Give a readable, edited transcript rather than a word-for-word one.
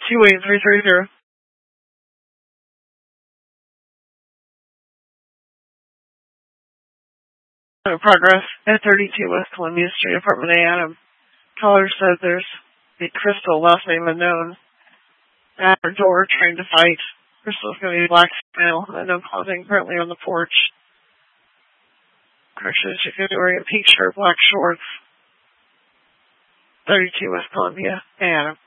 28330. Progress at 32 West Columbia Street, Apartment A, Adam. Caller said there's a Crystal, last name unknown, at her door trying to fight. Crystal's going to be black male, and no clothing currently on the porch. Actually, she's going to be wearing a pink shirt, black shorts. 32 West Columbia, Adam.